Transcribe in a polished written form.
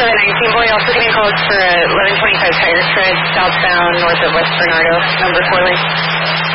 719 boy, also getting called for 1125 tire tread, southbound north of West Bernardo, number 4 lane.